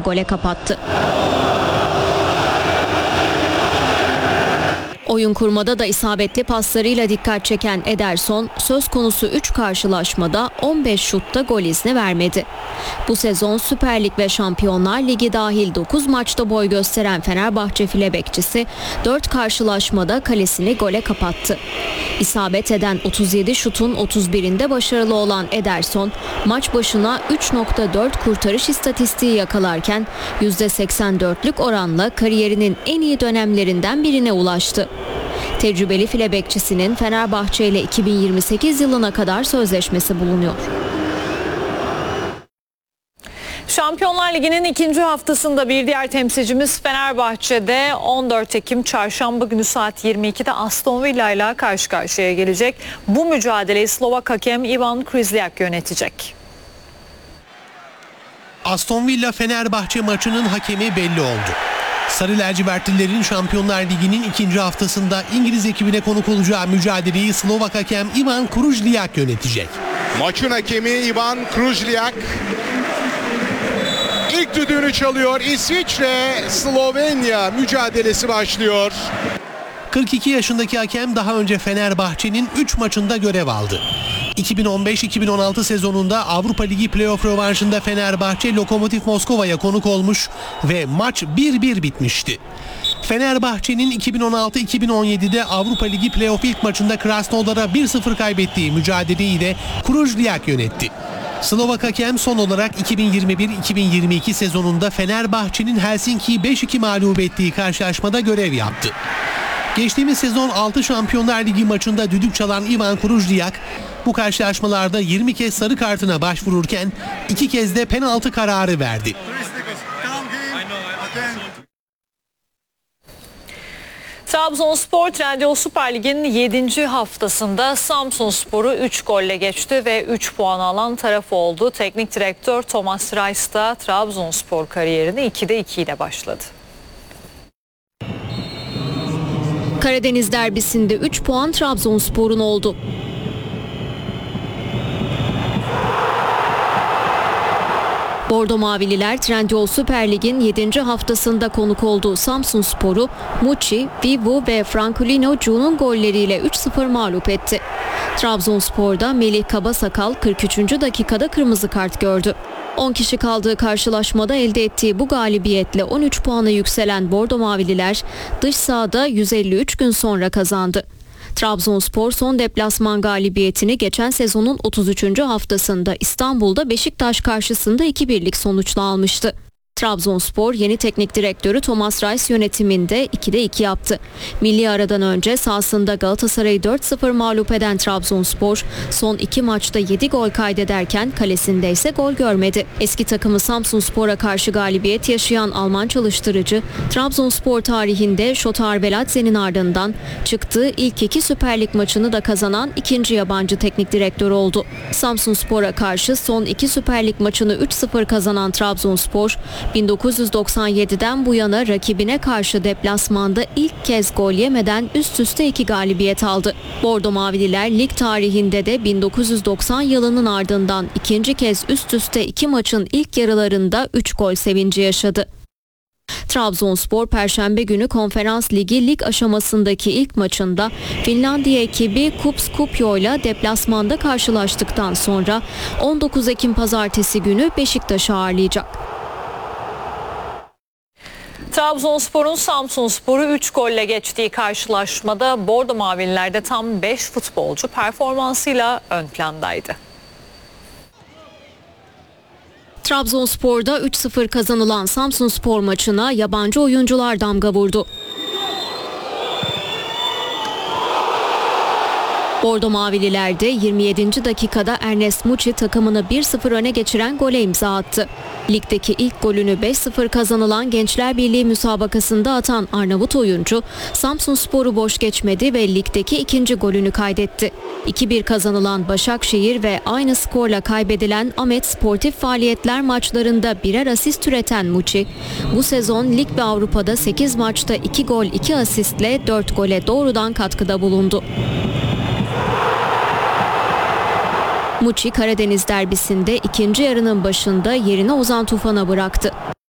gole kapattı. Oyun kurmada da isabetli paslarıyla dikkat çeken Ederson, söz konusu 3 karşılaşmada 15 şutta gol izni vermedi. Bu sezon Süper Lig ve Şampiyonlar Ligi dahil 9 maçta boy gösteren Fenerbahçe file bekçisi 4 karşılaşmada kalesini gole kapattı. İsabet eden 37 şutun 31'inde başarılı olan Ederson, maç başına 3.4 kurtarış istatistiği yakalarken %84'lük oranla kariyerinin en iyi dönemlerinden birine ulaştı. Tecrübeli file bekçisinin Fenerbahçe ile 2028 yılına kadar sözleşmesi bulunuyor. Şampiyonlar Ligi'nin ikinci haftasında bir diğer temsilcimiz Fenerbahçe'de 14 Ekim Çarşamba günü saat 22'de Aston Villa ile karşı karşıya gelecek. Bu mücadeleyi Slovak hakem Ivan Kryzliak yönetecek. Aston Villa Fenerbahçe maçının hakemi belli oldu. Sarı lacivertlilerin Şampiyonlar Ligi'nin ikinci haftasında İngiliz ekibine konuk olacağı mücadeleyi Slovak hakem Ivan Kryzliak yönetecek. Maçın hakemi Ivan Kryzliak ilk düdüğünü çalıyor. İsviçre-Slovenya mücadelesi başlıyor. 42 yaşındaki hakem daha önce Fenerbahçe'nin 3 maçında görev aldı. 2015-2016 sezonunda Avrupa Ligi playoff rövanşında Fenerbahçe Lokomotiv Moskova'ya konuk olmuş ve maç 1-1 bitmişti. Fenerbahçe'nin 2016-2017'de Avrupa Ligi playoff ilk maçında Krasnodar'a 1-0 kaybettiği mücadeleyi de Kryzliak yönetti. Slovak hakem son olarak 2021-2022 sezonunda Fenerbahçe'nin Helsinki'yi 5-2 mağlup ettiği karşılaşmada görev yaptı. Geçtiğimiz sezon 6 Şampiyonlar Ligi maçında düdük çalan Ivan Kryzliak bu karşılaşmalarda 20 kez sarı kartına başvururken 2 kez de penaltı kararı verdi. Trabzonspor Trendyol Süper Lig'in 7. haftasında Samsunspor'u 3 golle geçti ve 3 puan alan taraf oldu. Teknik direktör Thomas Reis da Trabzonspor kariyerini 2'de 2 ile başladı. Karadeniz derbisinde 3 puan Trabzonspor'un oldu. Bordo Mavililer Trendyol Süper Lig'in 7. haftasında konuk olduğu Samsunspor'u Muçi, Vivu ve Francolino Cu'nun golleriyle 3-0 mağlup etti. Trabzonspor'da Melih Kabasakal 43. dakikada kırmızı kart gördü. 10 kişi kaldığı karşılaşmada elde ettiği bu galibiyetle 13 puana yükselen Bordo Mavililer dış sahada 153 gün sonra kazandı. Trabzonspor son deplasman galibiyetini geçen sezonun 33. haftasında İstanbul'da Beşiktaş karşısında 2-1'lik sonuçla almıştı. Trabzonspor yeni teknik direktörü Thomas Reis yönetiminde 2'de 2 yaptı. Milli aradan önce sahasında Galatasaray'ı 4-0 mağlup eden Trabzonspor son 2 maçta 7 gol kaydederken kalesinde ise gol görmedi. Eski takımı Samsunspor'a karşı galibiyet yaşayan Alman çalıştırıcı Trabzonspor tarihinde Şotar Beladze'nin ardından çıktığı ilk 2 Süper Lig maçını da kazanan ikinci yabancı teknik direktör oldu. Samsunspor'a karşı son 2 Süper Lig maçını 3-0 kazanan Trabzonspor 1997'den bu yana rakibine karşı deplasmanda ilk kez gol yemeden üst üste 2 galibiyet aldı. Bordo Mavililer lig tarihinde de 1990 yılının ardından ikinci kez üst üste 2 maçın ilk yarılarında 3 gol sevinci yaşadı. Trabzonspor Perşembe günü Konferans Ligi lig aşamasındaki ilk maçında Finlandiya ekibi Kuopio ile deplasmanda karşılaştıktan sonra 19 Ekim Pazartesi günü Beşiktaş'ı ağırlayacak. Trabzonspor'un Samsunspor'u 3 golle geçtiği karşılaşmada Bordo Mavililerde tam 5 futbolcu performansıyla ön plandaydı. Trabzonspor'da 3-0 kazanılan Samsunspor maçına yabancı oyuncular damga vurdu. Bordo Mavililerde 27. dakikada Ernest Muçi takımını 1-0 öne geçiren gole imza attı. Ligdeki ilk golünü 5-0 kazanılan Gençler Birliği müsabakasında atan Arnavut oyuncu Samsunspor'u boş geçmedi ve ligdeki ikinci golünü kaydetti. 2-1 kazanılan Başakşehir ve aynı skorla kaybedilen Ahmet sportif faaliyetler maçlarında birer asist üreten Muçi, bu sezon lig ve Avrupa'da 8 maçta 2 gol 2 asistle 4 gole doğrudan katkıda bulundu. Muçi Karadeniz derbisinde ikinci yarının başında yerine Ozan Tufan'a bıraktı.